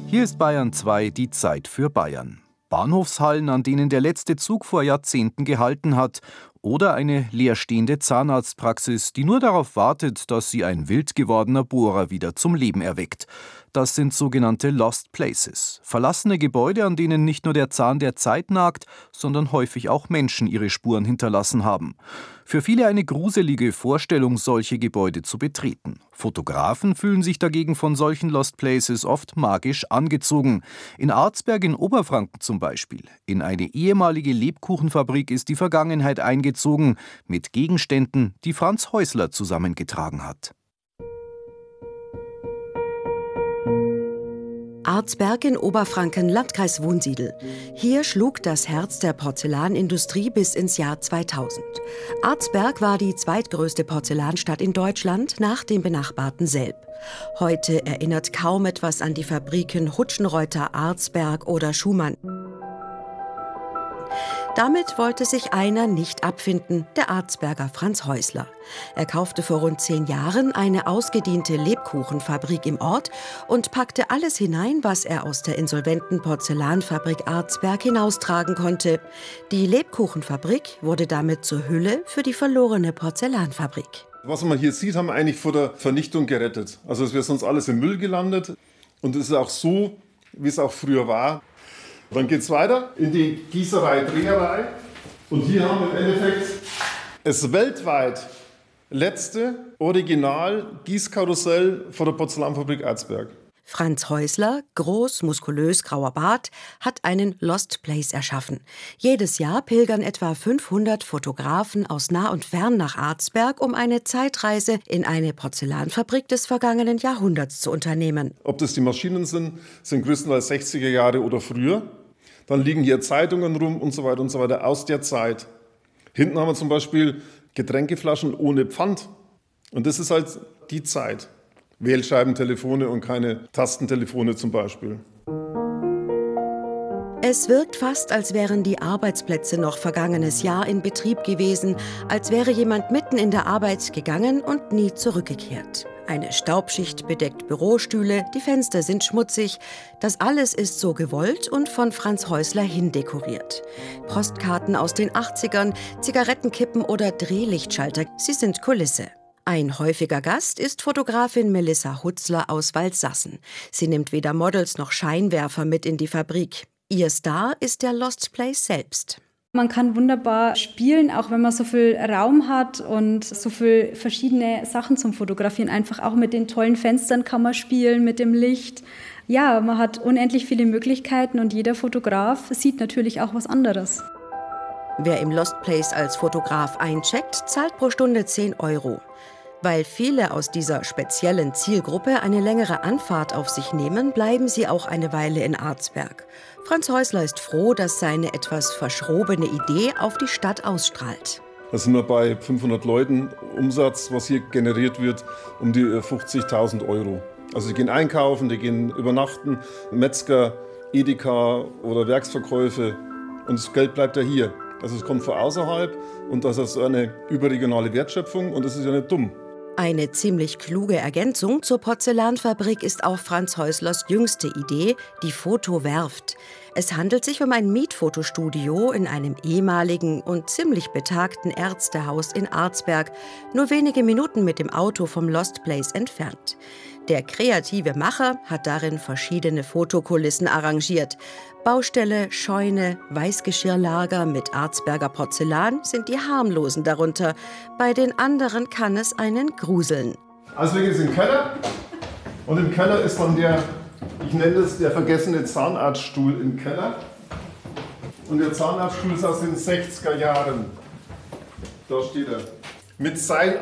Hier ist Bayern 2, die Zeit für Bayern. Bahnhofshallen, an denen der letzte Zug vor Jahrzehnten gehalten hat, oder eine leerstehende Zahnarztpraxis, die nur darauf wartet, dass sie ein wild gewordener Bohrer wieder zum Leben erweckt. Das sind sogenannte Lost Places. Verlassene Gebäude, an denen nicht nur der Zahn der Zeit nagt, sondern häufig auch Menschen ihre Spuren hinterlassen haben. Für viele eine gruselige Vorstellung, solche Gebäude zu betreten. Fotografen fühlen sich dagegen von solchen Lost Places oft magisch angezogen. In Arzberg in Oberfranken zum Beispiel. In eine ehemalige Lebkuchenfabrik ist die Vergangenheit eingezogen, mit Gegenständen, die Franz Häusler zusammengetragen hat. Arzberg in Oberfranken, Landkreis Wunsiedel. Hier schlug das Herz der Porzellanindustrie bis ins Jahr 2000. Arzberg war die zweitgrößte Porzellanstadt in Deutschland nach dem benachbarten Selb. Heute erinnert kaum etwas an die Fabriken Hutschenreuter, Arzberg oder Schumann. Damit wollte sich einer nicht abfinden, der Arzberger Franz Häusler. Er kaufte vor rund 10 Jahren eine ausgediente Lebkuchenfabrik im Ort und packte alles hinein, was er aus der insolventen Porzellanfabrik Arzberg hinaustragen konnte. Die Lebkuchenfabrik wurde damit zur Hülle für die verlorene Porzellanfabrik. Was man hier sieht, haben wir eigentlich vor der Vernichtung gerettet. Also es wäre sonst alles im Müll gelandet. Und es ist auch so, wie es auch früher war. Dann geht es weiter in die Gießerei, Dreherei. Und hier haben wir im Endeffekt das weltweit letzte Original-Gießkarussell von der Porzellanfabrik Arzberg. Franz Häusler, groß, muskulös, grauer Bart, hat einen Lost Place erschaffen. Jedes Jahr pilgern etwa 500 Fotografen aus nah und fern nach Arzberg, um eine Zeitreise in eine Porzellanfabrik des vergangenen Jahrhunderts zu unternehmen. Ob das die Maschinen sind größtenteils 60er Jahre oder früher. Dann liegen hier Zeitungen rum und so weiter aus der Zeit. Hinten haben wir zum Beispiel Getränkeflaschen ohne Pfand. Und das ist halt die Zeit. Wählscheibentelefone und keine Tastentelefone zum Beispiel. Es wirkt fast, als wären die Arbeitsplätze noch vergangenes Jahr in Betrieb gewesen, als wäre jemand mitten in der Arbeit gegangen und nie zurückgekehrt. Eine Staubschicht bedeckt Bürostühle, die Fenster sind schmutzig. Das alles ist so gewollt und von Franz Häusler hindekoriert. Postkarten aus den 80ern, Zigarettenkippen oder Drehlichtschalter, sie sind Kulisse. Ein häufiger Gast ist Fotografin Melissa Hutzler aus Waldsassen. Sie nimmt weder Models noch Scheinwerfer mit in die Fabrik. Ihr Star ist der Lost Place selbst. Man kann wunderbar spielen, auch wenn man so viel Raum hat und so viele verschiedene Sachen zum Fotografieren. Einfach auch mit den tollen Fenstern kann man spielen, mit dem Licht. Ja, man hat unendlich viele Möglichkeiten und jeder Fotograf sieht natürlich auch was anderes. Wer im Lost Place als Fotograf eincheckt, zahlt pro Stunde 10 €. Weil viele aus dieser speziellen Zielgruppe eine längere Anfahrt auf sich nehmen, bleiben sie auch eine Weile in Arzberg. Franz Häusler ist froh, dass seine etwas verschrobene Idee auf die Stadt ausstrahlt. Da sind wir bei 500 Leuten Umsatz, was hier generiert wird, um die 50.000 €. Also die gehen einkaufen, die gehen übernachten, Metzger, Edeka oder Werksverkäufe und das Geld bleibt ja hier. Also es kommt von außerhalb und das ist eine überregionale Wertschöpfung und das ist ja nicht dumm. Eine ziemlich kluge Ergänzung zur Porzellanfabrik ist auch Franz Häuslers jüngste Idee, die Fotowerft. Es handelt sich um ein Mietfotostudio in einem ehemaligen und ziemlich betagten Ärztehaus in Arzberg, nur wenige Minuten mit dem Auto vom Lost Place entfernt. Der kreative Macher hat darin verschiedene Fotokulissen arrangiert. Baustelle, Scheune, Weißgeschirrlager mit Arzberger Porzellan sind die harmlosen darunter. Bei den anderen kann es einen gruseln. Also wir gehen jetzt in den Keller und im Keller ist dann ich nenne das der vergessene Zahnarztstuhl im Keller. Und der Zahnarztstuhl ist aus den 60er Jahren. Da steht er. Mit Seil